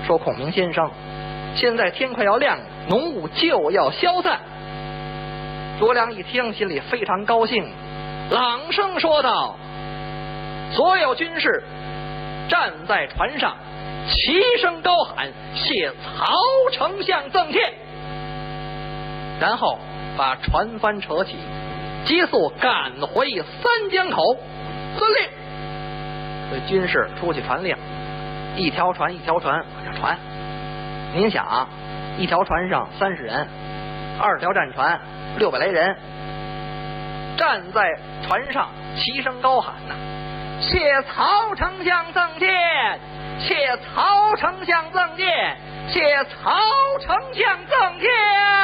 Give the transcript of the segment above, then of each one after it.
说孔明先生，现在天快要亮了，浓雾就要消散。诸葛亮一听，心里非常高兴，朗声说道：所有军士站在船上，齐声高喊，谢曹丞相赠帖。然后把船帆扯起，急速赶回三江口。遵令。这军士出去传令，一条船一条船往下传。您想啊，一条船上30人，20条战船600来人，站在船上齐声高喊呐：谢曹丞相赠帖，谢曹丞相赠帖，谢曹丞相赠帖。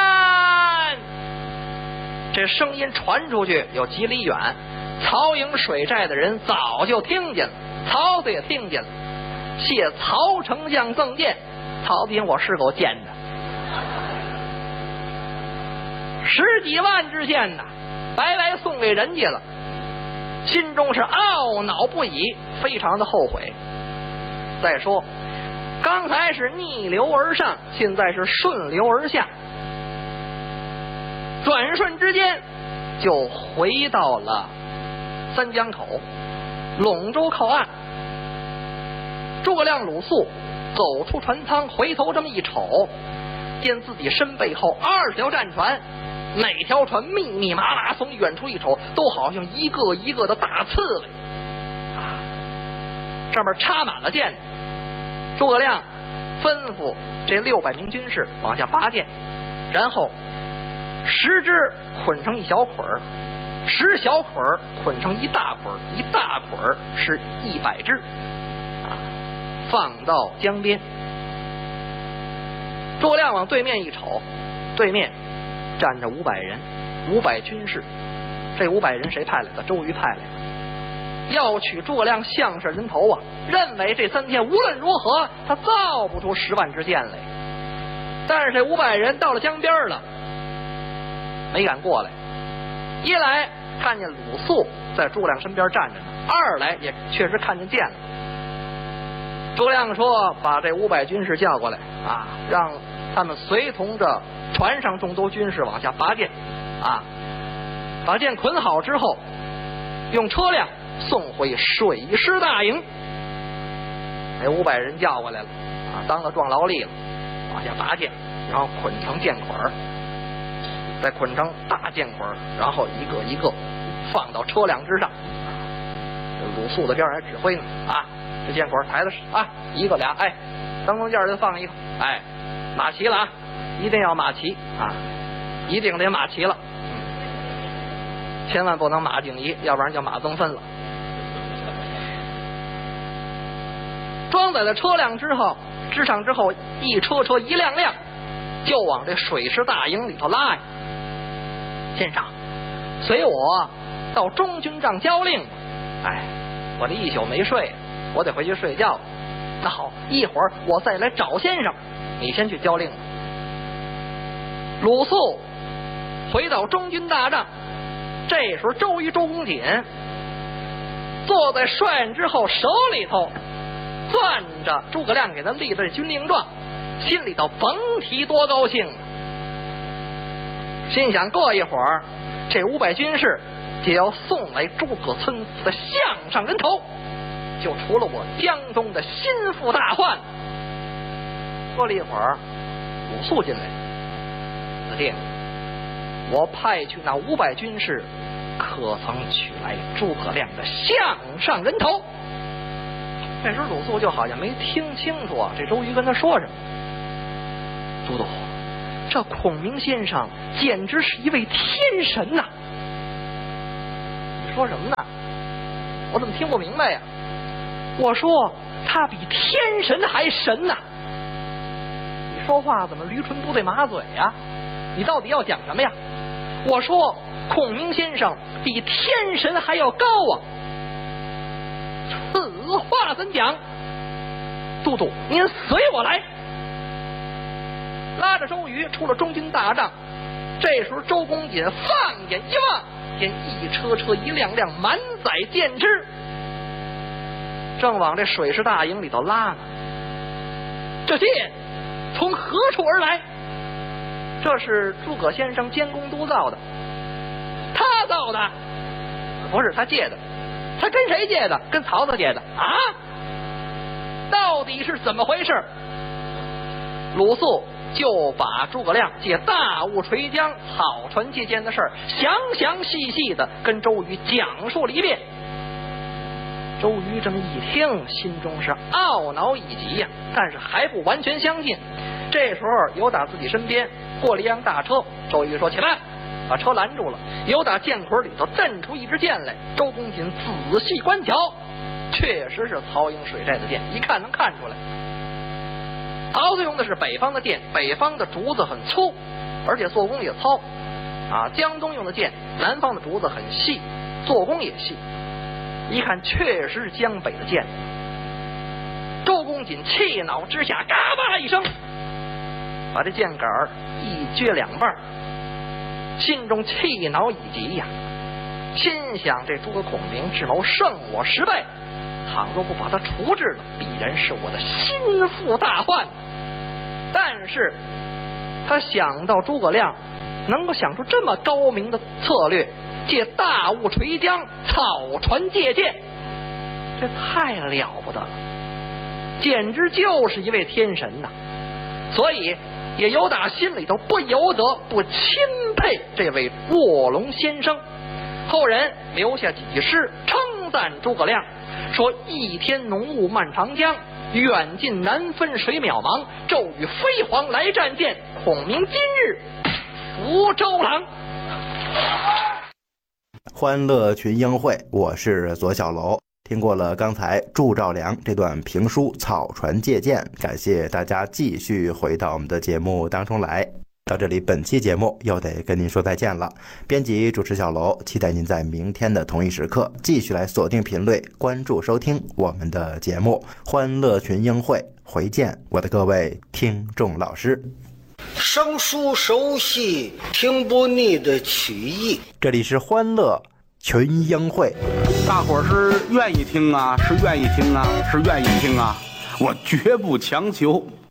这声音传出去有几里远，曹营水寨的人早就听见了，曹子也听见了。谢曹丞相赠剑，曹兵我是够贱的，10几万支箭呐，白白送给人家了，心中是懊恼不已，非常的后悔。再说刚才是逆流而上，现在是顺流而下，转瞬之间就回到了三江口，陇州靠岸。诸葛亮、鲁肃走出船舱，回头这么一瞅，见自己身背后20条战船，每条船密密麻麻，从远处一瞅都好像一个一个的大刺猬啊，上面插满了箭。诸葛亮吩咐这600名军士往下拔箭，然后10支捆成一小捆，10小捆捆成一大捆，一大捆是100支啊，放到江边。诸葛亮往对面一瞅，对面站着500人，500军士。这500人谁派来的？周瑜派来的，要取诸葛亮项上人头啊！认为这3天无论如何他造不出10万支箭来。但是这500人到了江边了，没敢过来。一来看见鲁肃在诸葛亮身边站着呢，二来也确实看见箭了。诸葛亮说：“把这500军士叫过来啊，让他们随同着船上众多军士往下拔箭啊，把箭捆好之后，用车辆送回水师大营。”这500人叫过来了啊，当了壮劳力了，往下拔箭，然后捆成箭捆，再捆成大箭捆，然后一个一个放到车辆之上。鲁肃在边上还指挥呢啊，这箭捆抬的啊，1个2，哎，当中间就放一个，哎，马齐了啊，一定要马齐啊，一定得马齐了，千万不能马景仪，要不然就马增芬了。装载了车辆之上之后，一车车一辆辆就往这水师大营里头拉呀。先生，随我到中军帐交令吧。哎，我这一宿没睡，我得回去睡觉。那好，一会儿我再来找先生，你先去交令吧。鲁肃回到中军大帐，这时候周瑜、周公瑾坐在帅印之后，手里头攥着诸葛亮给他立的这军令状，心里头甭提多高兴了。心想过一会儿这500军士就要送来诸葛村府的项上人头，就除了我江东的心腹大患。过了一会儿，鲁肃进来，子弟，我派去那500军士可曾取来诸葛亮的项上人头？这时鲁肃就好像没听清楚啊，这周瑜跟他说什么。都督，这孔明先生简直是一位天神呐！你说什么呢？我怎么听不明白呀？我说他比天神还神呐！你说话怎么驴唇不对马嘴呀？你到底要讲什么呀？我说孔明先生比天神还要高啊！此话怎讲？都督您随我来。拉着周瑜出了中军大帐，这时候周公瑾放眼一望，见一车车一辆辆满载箭支，正往这水师大营里头拉呢。 这剑从何处而来？这是诸葛先生监工督造的，他造的，不是他借的。他跟谁借的？跟曹操借的啊？到底是怎么回事？鲁肃就把诸葛亮借大雾垂江、草船借箭的事儿详详细细的跟周瑜讲述了一遍。周瑜这么一听，心中是懊恼以极呀，但是还不完全相信。这时候有打自己身边过了一辆大车，周瑜说：“起来！”把车拦住了。有打剑捆里头震出一支箭来，周公瑾仔细观瞧，确实是曹营水寨的箭，一看能看出来。曹操用的是北方的箭，北方的竹子很粗，而且做工也糙啊。江东用的箭，南方的竹子很细，做工也细。一看确实是江北的箭。周公瑾气恼之下，嘎巴一声，把这箭杆一撅两半，心中气恼已极呀，心想这诸葛孔明智谋胜我10倍，倘若不把他处置了，必然是我的心腹大患。但是他想到诸葛亮能够想出这么高明的策略，借大雾垂江，草船借箭，这太了不得了，简直就是一位天神呐！所以也由打心里头不由得不钦佩这位卧龙先生。后人留下几句诗称赞诸葛亮，说：“一天浓雾漫长江，远近难分水渺茫。骤雨飞黄来战舰，孔明今日福周郎。” 欢乐群英会，我是左小楼。听过了刚才祝兆良这段评书《草船借箭》，感谢大家继续回到我们的节目当中来。到这里，本期节目又得跟您说再见了。编辑主持小楼，期待您在明天的同一时刻继续来锁定频率，关注收听我们的节目《欢乐群英会》。回见，我的各位听众老师。 生疏熟悉，听不腻的曲艺。 这里是欢乐群英会， 大伙儿是愿意听啊，是愿意听啊，是愿意听啊，我绝不强求。